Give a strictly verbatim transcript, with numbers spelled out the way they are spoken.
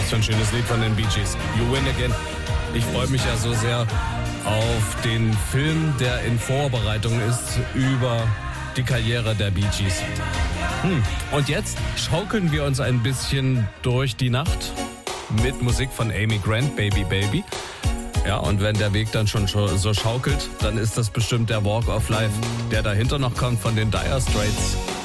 Was für ein schönes Lied von den Bee Gees. You Win Again. Ich freue mich ja so sehr auf den Film, der in Vorbereitung ist über die Karriere der Bee Gees. Hm. Und jetzt schaukeln wir uns ein bisschen durch die Nacht mit Musik von Amy Grant, Baby Baby. Ja, und wenn der Weg dann schon so schaukelt, dann ist das bestimmt der Walk of Life, der dahinter noch kommt von den Dire Straits.